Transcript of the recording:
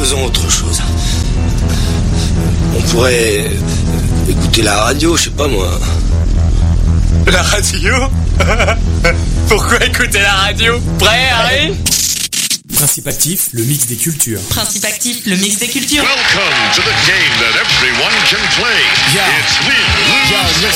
faisons autre chose. On pourrait écouter la radio, je sais pas moi. La radio? Pourquoi écouter la radio? Prêt, Harry? Principe actif, le mix des cultures. Principe actif, le mix des cultures. Welcome to the game that everyone can play. Yeah. It's win, lose,